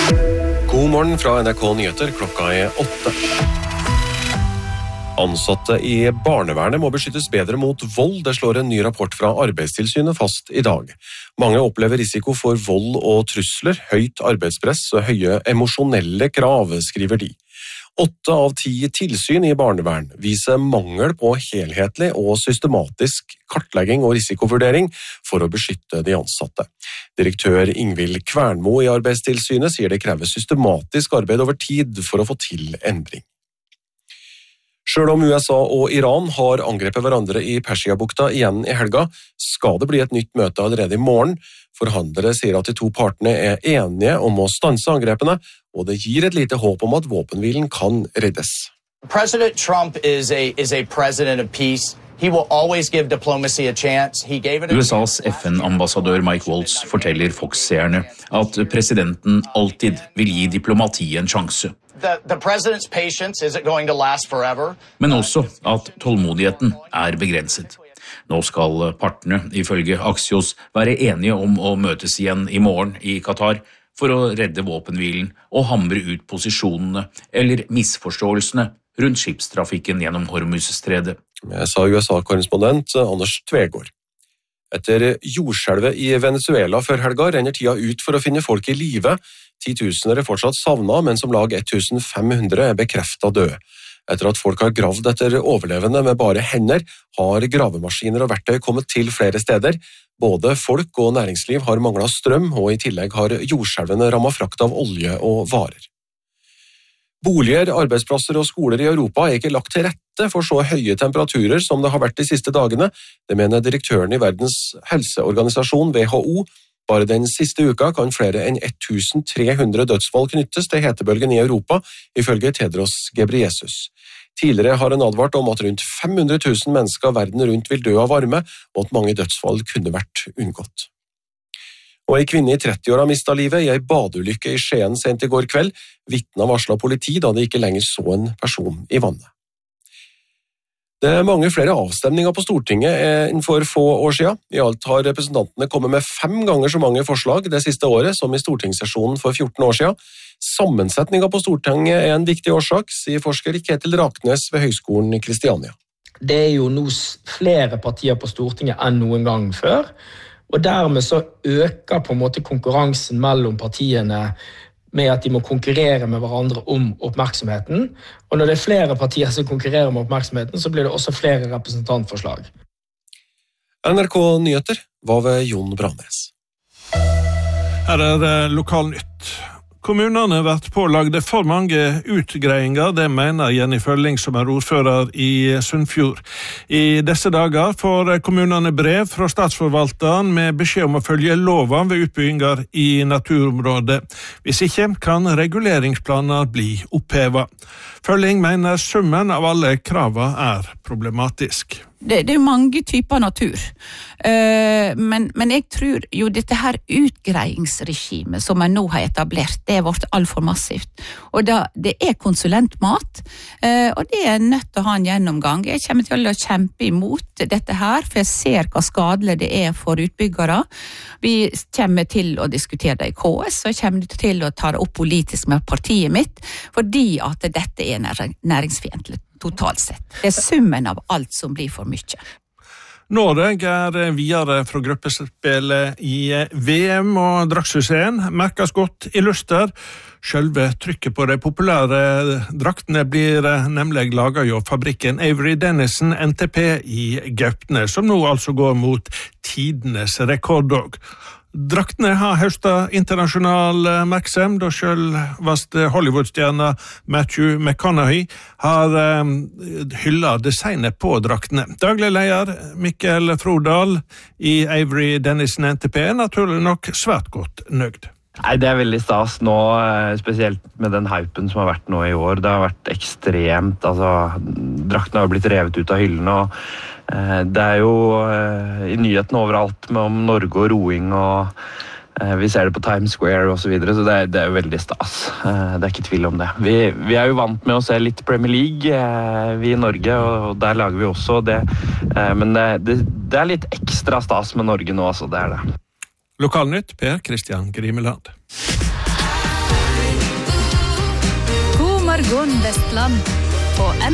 God morgen fra NRK Nyheter, klokka 8. Ansatte i barnevernet må beskyttes bedre mot vold, det slår en ny rapport fra Arbeidstilsynet fast i dag. Mange opplever risiko for vold og trusler, høyt arbeidspress og høye emosjonelle krav, skriver de. 8 av 10 tilsyn i barnevern viser mangel på helhetlig og systematisk kartlegging og risikovurdering for å beskytte de ansatte. Direktør Ingvild Kvernmo i Arbeidstilsynet sier det krever systematisk arbeid over tid for å få til endring. Selv om USA og Iran har angrepet hverandre i Persiabukta igjen i helga, skal det bli et nytt møte allerede i morgen. Forhandlere sier at de 2 partene er enige om å stanse angrepene, og det gir et lite håp om at våpenhvilen kan reddes. President Trump is a president of peace. He will always give diplomacy a chance. He gave it a USAs FN-ambassadør Mike Waltz forteller Fox-seerne at presidenten alltid vil gi diplomati en sjanse. The president's patience isn't going to last forever. Men også at tålmodigheten er begrenset. Nå skal partene, ifølge Axios, være enige om å møtes igjen i morgen i Qatar for å redde våpenhvilen og hamre ut posisjonene eller misforståelsene rundt skipstrafikken gjennom Hormuzstredet. Sa USA-korrespondent Anders Tvegård. Etter jordskjelvet i Venezuela før helga renner tida ut for å finne folk i live. 10 000 er fortsatt savnet, men som lag 1500 er bekreftet døde. Etter at folk har gravd etter overlevende med bare hender, har gravemaskiner og verktøy kommet til flere steder. Både folk og næringsliv har manglet strøm, og i tillegg har jordskjelvene rammet frakt av olje og varer. Boliger, arbeidsplasser og skoler i Europa er ikke lagt til rette for så høye temperaturer som det har vært de siste dagene. Det mener direktøren i Verdens helseorganisasjon WHO. Bare den siste uka kan flere enn 1300 dødsfall knyttes til hetebølgen i Europa, ifølge Tedros Ghebreyesus. Tidligere har han advart om at rundt 500 000 mennesker verden rundt vil dø av varme, og at mange dødsfall kunne vært unngått. Og en kvinne i 30-åra mistet livet i en badeulykke i Skien sent i går kveld. Vitner varslet politi da de ikke lenger så en person i vannet. Det er mange flere avstemninger på Stortinget enn for få år siden. I alt har representantene kommet med 5 ganger så mange forslag det siste året som i stortingssesjonen for 14 år siden. Sammensetningen på Stortinget er en viktig årsak, sier forsker Ketil Raknes ved Høgskolen i Kristiania. Det er jo nå flere partier på Stortinget enn noen gang før, og dermed så øker på en måte konkurransen mellom partiene med at de må konkurrere med hverandre om oppmerksomheten. Og når det er flere partier som konkurrerer om oppmerksomheten, så blir det også flere representantforslag. NRK Nyheter var ved Jon Brannes. Her er det Lokalnytt. Kommunene har vært pålagde for mange utgreiinger, det mener Jenny Følling som er ordfører i Sunnfjord. I disse dager får kommunene brev fra statsforvalteren med beskjed om å følge loven ved utbygginger i naturområdet. Hvis ikke kan reguleringsplaner bli opphevet. Følling mener summen av alle kravene er problematisk. Det er jo mange typer natur, men jeg tror jo dette her utgreiingsregimet som man nå har etablert, det er vårt alt for massivt. Og det er konsulentmat, og det er nødt til å ha en gjennomgang. Jeg kommer til å kjempe imot dette her, for jeg ser hva skadelig det er for utbyggere. Vi kommer til å diskutere det i KS, og jeg kommer til å ta det opp politisk med partiet mitt, fordi at dette er næringsfiendtlig. Totalt sett. Det er summen av alt som blir for mye. Norge er videre fra gruppespillet i VM, og draktsuksesen merkes godt i Luster. Selve trykket på de populære draktene blir nemlig laget av fabrikken Avery Dennison NTP i Gaupne, som nå altså går mot tidenes rekorddag. Draktene har høstet internasjonal oppmerksomhet, og selveste Hollywood-stjerna Matthew McConaughey har hyllet designet på draktene. Daglig leder Mikkel Frodal i Avery Dennison NTP er naturlig nok svært godt nøyd. Nei, det er veldig stas nå, spesielt med den hypen som har vært nå i år. Det har vært ekstremt, draktene har blitt revet ut av hyllene, og det er jo i nyhetene overalt om Norge og roing, og vi ser det på Times Square og så videre, så det er jo veldig stas. Det er ikke tvil om det. Vi er jo vant med å se litt Premier League, vi i Norge, og der lager vi også det. Men det er litt ekstra stas med Norge nå, altså, det er det. Lokalnytt, Per Christian Grimeland. Jon Vestland på